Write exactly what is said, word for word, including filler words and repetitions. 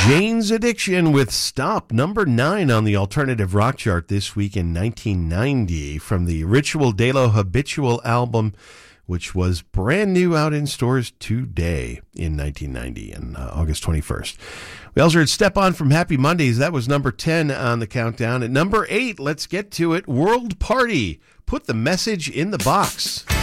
Jane's Addiction with Stop, number nine on the alternative rock chart this week in nineteen ninety from the Ritual de lo Habitual album, which was brand new out in stores today in nineteen ninety and uh, August twenty-first. We also heard Step On from Happy Mondays. That was number ten on the countdown. At number eight, let's get to it, World Party. Put the Message in the Box.